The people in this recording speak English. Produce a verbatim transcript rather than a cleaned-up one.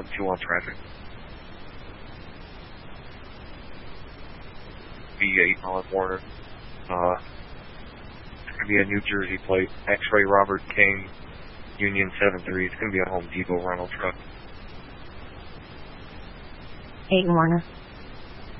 sub two on traffic. B eight Olive Warner. Uh, it's going to be a New Jersey plate. X-Ray Robert King, Union seven three. It's going to be a Home Depot rental truck. eight Warner.